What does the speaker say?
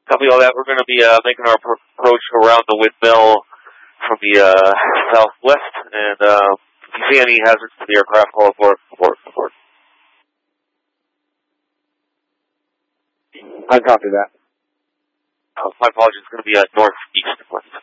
Copy all that. We're going to be making our approach around the windmill from the southwest, and if you see any hazards to the aircraft, call for it. I copy that. My apologies. It's going to be northeast.